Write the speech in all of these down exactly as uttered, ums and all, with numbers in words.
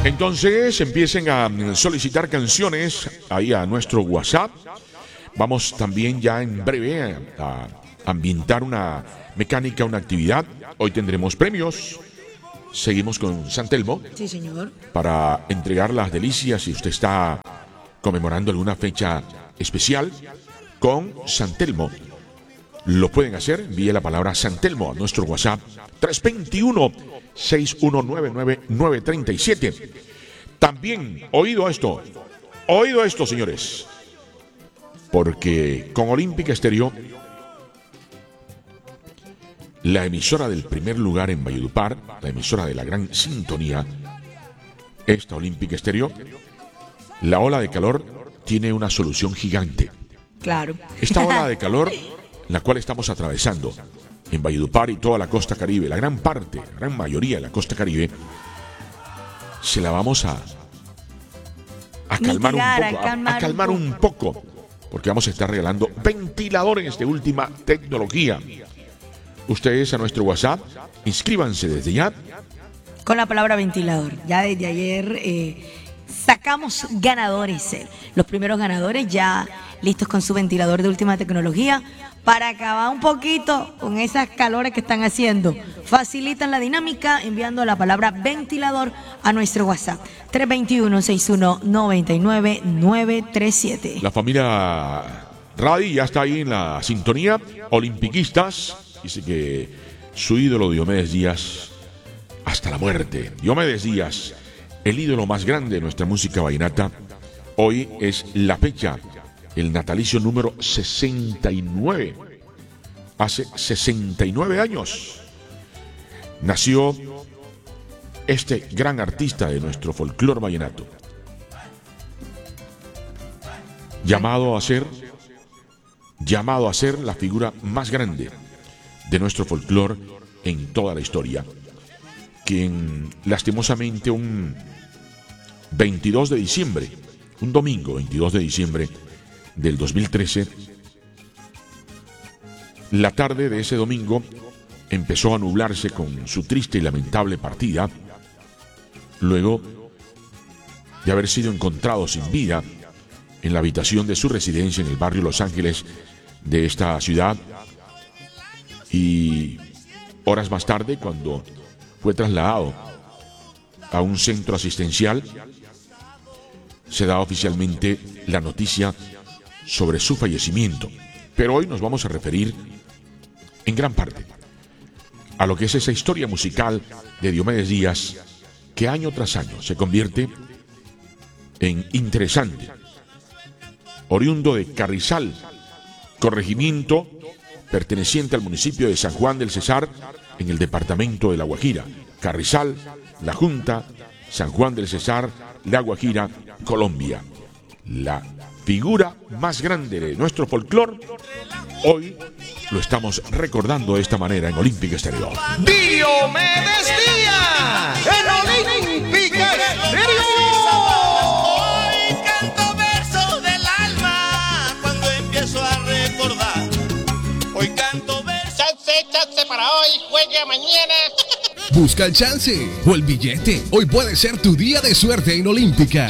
Entonces empiecen a solicitar canciones ahí a nuestro WhatsApp. Vamos también ya en breve a ambientar una mecánica, una actividad. Hoy tendremos premios. Seguimos con San Telmo. Sí, señor. Para entregar las delicias, si usted está conmemorando alguna fecha especial con San Telmo, lo pueden hacer. Envíe la palabra San Telmo a nuestro WhatsApp tres dos uno, seis uno nueve nueve, nueve tres siete. También, oído esto, oído esto, señores, porque con Olímpica Estéreo, la emisora del primer lugar en Valledupar, la emisora de la gran sintonía, esta Olímpica Estéreo, la ola de calor tiene una solución gigante. Claro. Esta ola de calor, la cual estamos atravesando en Valledupar y toda la costa caribe, la gran parte, la gran mayoría de la costa caribe, se la vamos a, a calmar Mitigar, un poco, a calmar, a, a calmar un, un poco, porque vamos a estar regalando ventiladores de última tecnología. Ustedes a nuestro WhatsApp, inscríbanse desde ya. Con la palabra ventilador. Ya desde ayer eh, sacamos ganadores. Eh. Los primeros ganadores ya listos con su ventilador de última tecnología para acabar un poquito con esas calores que están haciendo. Facilitan la dinámica enviando la palabra ventilador a nuestro WhatsApp tres dos uno, seis uno nueve nueve, nueve tres siete. La familia Radi ya está ahí en la sintonía. Olimpiquistas. Dice que su ídolo Diomedes Díaz hasta la muerte. Diomedes Díaz, el ídolo más grande de nuestra música vallenata. Hoy es la fecha, el natalicio número sesenta y nueve. Hace sesenta y nueve años nació este gran artista de nuestro folclor vallenato, llamado a ser, llamado a ser la figura más grande de nuestro folclor en toda la historia, quien lastimosamente un veintidós de diciembre, un domingo veintidós de diciembre del dos mil trece, la tarde de ese domingo empezó a nublarse con su triste y lamentable partida, luego de haber sido encontrado sin vida en la habitación de su residencia en el barrio Los Ángeles de esta ciudad. Y horas más tarde, cuando fue trasladado a un centro asistencial, se da oficialmente la noticia sobre su fallecimiento. Pero hoy nos vamos a referir en gran parte a lo que es esa historia musical de Diomedes Díaz, que año tras año se convierte en interesante. Oriundo de Carrizal, corregimiento perteneciente al municipio de San Juan del Cesar, en el departamento de La Guajira. Carrizal, La Junta, San Juan del Cesar, La Guajira, Colombia. La figura más grande de nuestro folclor, hoy lo estamos recordando de esta manera en Olímpica Estéreo. Diomedes Díaz, en Olímpica Estéreo. Hoy canto versos del alma cuando empiezo a recordar. Hoy canto versos. Chance, chance para hoy, juegue mañana. Busca el chance o el billete. Hoy puede ser tu día de suerte en Olímpica.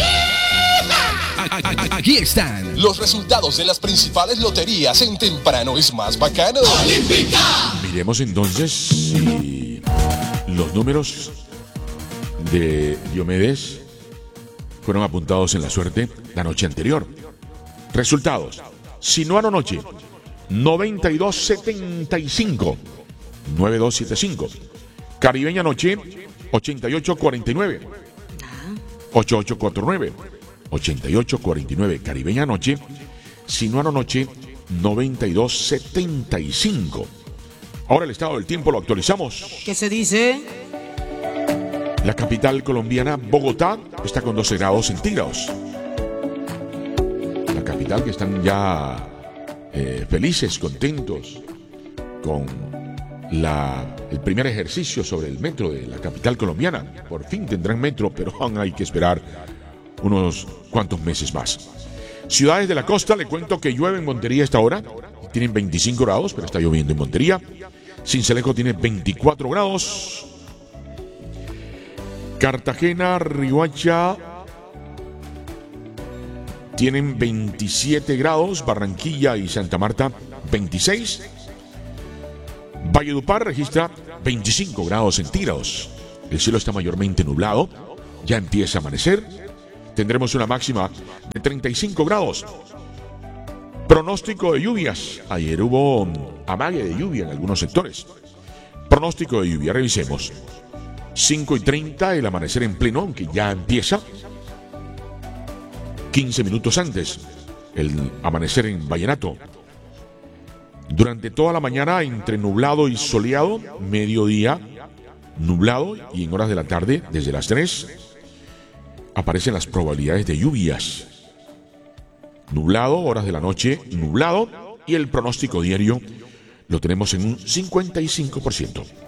Aquí están los resultados de las principales loterías en Temprano es Más Bacano. ¡Olímpica! Miremos entonces si los números de Diomedes fueron apuntados en la suerte la noche anterior. Resultados: Sinuano Noche, noventa y dos setenta y cinco, noventa y dos setenta y cinco. Caribeña Noche, ochenta y ocho cuarenta y nueve, ochenta y ocho cuarenta y nueve. ochenta y ocho cuarenta y nueve. Caribeña Noche. Sinuano Noche, noventa y dos setenta y cinco. Ahora el estado del tiempo lo actualizamos. ¿Qué se dice? La capital colombiana, Bogotá, está con doce grados centígrados. La capital, que están ya eh, felices, contentos con la, el primer ejercicio sobre el metro de la capital colombiana. Por fin tendrán metro, pero aún hay que esperar unos cuantos meses más. Ciudades de la costa, le cuento que llueve en Montería a esta hora. Tienen veinticinco grados, pero está lloviendo en Montería. Sincelejo tiene veinticuatro grados. Cartagena, Riohacha tienen veintisiete grados, Barranquilla y Santa Marta veintiséis. Valledupar registra veinticinco grados centígrados. El cielo está mayormente nublado, ya empieza a amanecer. Tendremos una máxima de treinta y cinco grados. Pronóstico de lluvias. Ayer hubo amague de lluvia en algunos sectores. Pronóstico de lluvia, revisemos. cinco y treinta, el amanecer en pleno, aunque ya empieza. quince minutos antes, el amanecer en Vallenato. Durante toda la mañana, entre nublado y soleado, mediodía, nublado, y en horas de la tarde, desde las tres, aparecen las probabilidades de lluvias. Nublado, horas de la noche, nublado, y el pronóstico diario lo tenemos en un cincuenta y cinco por ciento.